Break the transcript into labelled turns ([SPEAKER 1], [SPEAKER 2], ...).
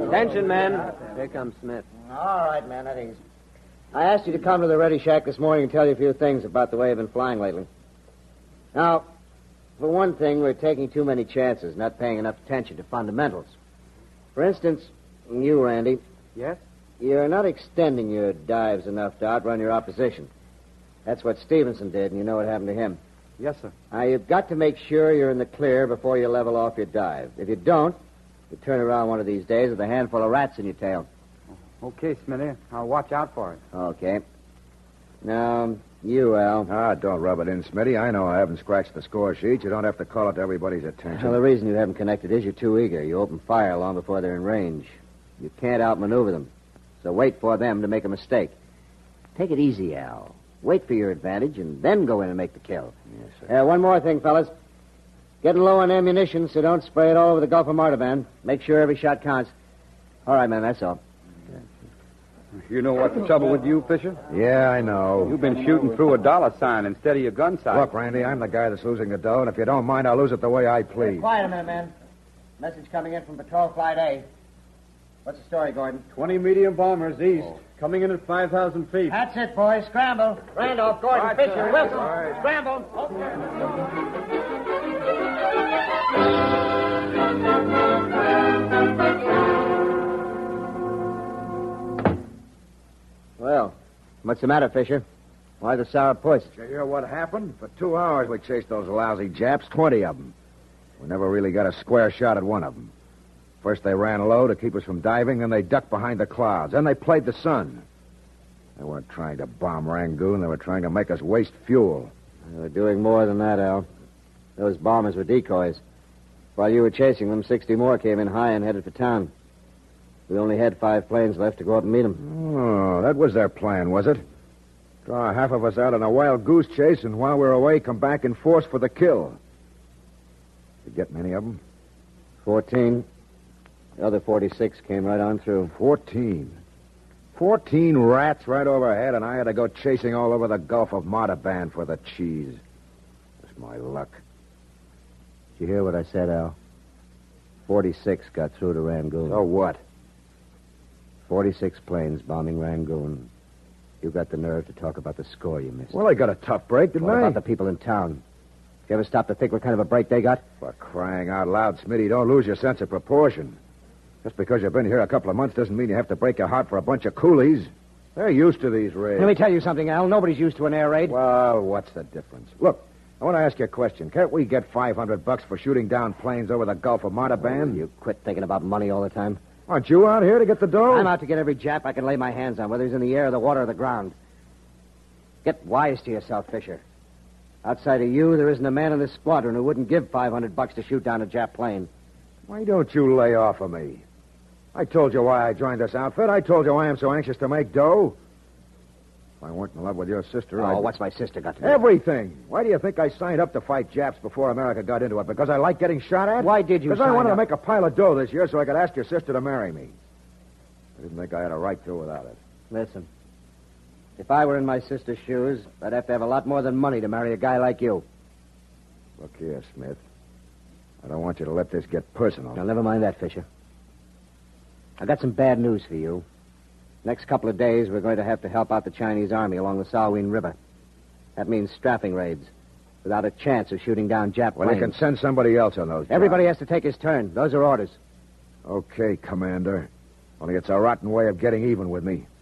[SPEAKER 1] Attention, men. Here comes Smith.
[SPEAKER 2] All right, man, at ease. I asked you to come to the Ready Shack this morning and tell you a few things about the way I've been flying lately. Now, for one thing, we're taking too many chances, not paying enough attention to fundamentals. For instance, you, Randy.
[SPEAKER 3] Yes?
[SPEAKER 2] You're not extending your dives enough to outrun your opposition. That's what Stevenson did, and you know what happened to him.
[SPEAKER 3] Yes, sir.
[SPEAKER 2] Now, you've got to make sure you're in the clear before you level off your dive. If you don't, you turn around one of these days with a handful of rats in your tail.
[SPEAKER 3] Okay, Smitty. I'll watch out for it.
[SPEAKER 2] Okay. Now, you, Al.
[SPEAKER 4] Don't rub it in, Smitty. I know I haven't scratched the score sheet. You don't have to call it to everybody's attention.
[SPEAKER 2] Well, the reason you haven't connected is you're too eager. You open fire long before they're in range. You can't outmaneuver them. So wait for them to make a mistake. Take it easy, Al. Wait for your advantage and then go in and make the kill.
[SPEAKER 4] Yes, sir.
[SPEAKER 2] One more thing, fellas. Getting low on ammunition, so don't spray it all over the Gulf of Martaban. Make sure every shot counts. All right, man, that's all.
[SPEAKER 3] You know what's the trouble with you, Fisher?
[SPEAKER 4] Yeah, I know.
[SPEAKER 3] You've been shooting through a dollar sign instead of your gun sight.
[SPEAKER 4] Look, Randy, I'm the guy that's losing the dough, and if you don't mind, I'll lose it the way I please.
[SPEAKER 2] Quiet a minute, man. Message coming in from Patrol Flight A. What's the story, Gordon?
[SPEAKER 3] 20 medium bombers east, coming in at 5,000 feet.
[SPEAKER 2] That's it, boys. Scramble. Randolph, Gordon,
[SPEAKER 3] Right,
[SPEAKER 2] Fisher,
[SPEAKER 3] sir.
[SPEAKER 2] Wilson.
[SPEAKER 3] Right.
[SPEAKER 2] Scramble. Well, what's the matter, Fisher? Why the sour puss?
[SPEAKER 4] Did you hear what happened? For 2 hours, we chased those lousy Japs, 20 of them. We never really got a square shot at one of them. First, they ran low to keep us from diving, then they ducked behind the clouds. Then they played the sun. They weren't trying to bomb Rangoon. They were trying to make us waste fuel.
[SPEAKER 2] They were doing more than that, Al. Those bombers were decoys. While you were chasing them, 60 more came in high and headed for town. We only had 5 planes left to go up and meet them.
[SPEAKER 4] Oh, that was their plan, was it? Draw half of us out on a wild goose chase, and while we're away, come back in force for the kill. Did you get many of them?
[SPEAKER 2] 14. The other 46 came right on through.
[SPEAKER 4] 14. 14 rats right overhead, and I had to go chasing all over the Gulf of Martaban for the cheese. That's my luck.
[SPEAKER 2] Did you hear what I said, Al? 46 got through to Rangoon.
[SPEAKER 4] So what?
[SPEAKER 2] 46 planes bombing Rangoon. You got the nerve to talk about the score you missed.
[SPEAKER 4] Well, I got a tough break, didn't
[SPEAKER 2] What
[SPEAKER 4] I?
[SPEAKER 2] about the people in town? You ever stop to think what kind of a break they got?
[SPEAKER 4] For crying out loud, Smitty, don't lose your sense of proportion. Just because you've been here a couple of months doesn't mean you have to break your heart for a bunch of coolies. They're used to these raids.
[SPEAKER 2] Let me tell you something, Al. Nobody's used to an air raid.
[SPEAKER 4] Well, what's the difference? Look, I want to ask you a question. Can't we get $500 for shooting down planes over the Gulf of Martaban?
[SPEAKER 2] You quit thinking about money all the time.
[SPEAKER 4] Aren't you out here to get the dough?
[SPEAKER 2] I'm out to get every Jap I can lay my hands on, whether he's in the air, the water, or the ground. Get wise to yourself, Fisher. Outside of you, there isn't a man in this squadron who wouldn't give $500 to shoot down a Jap plane.
[SPEAKER 4] Why don't you lay off of me? I told you why I joined this outfit. I told you why I'm so anxious to make dough. If I weren't in love with your sister,
[SPEAKER 2] what's my sister got to do?
[SPEAKER 4] Everything. Why do you think I signed up to fight Japs before America got into it? Because I like getting shot at?
[SPEAKER 2] Why did you
[SPEAKER 4] Because I
[SPEAKER 2] sign
[SPEAKER 4] wanted
[SPEAKER 2] up?
[SPEAKER 4] to make a pile of dough this year so I could ask your sister to marry me. I didn't think I had a right to without it.
[SPEAKER 2] Listen, if I were in my sister's shoes, I'd have to have a lot more than money to marry a guy like you.
[SPEAKER 4] Look here, Smith. I don't want you to let this get personal.
[SPEAKER 2] Now, never mind that, Fisher. I got some bad news for you. Next couple of days, we're going to have to help out the Chinese army along the Salween River. That means strapping raids, without a chance of shooting down Jap
[SPEAKER 4] Well, you
[SPEAKER 2] planes.
[SPEAKER 4] can send somebody else on those jobs.
[SPEAKER 2] Everybody has to take his turn. Those are orders.
[SPEAKER 4] Okay, Commander. Only it's a rotten way of getting even with me.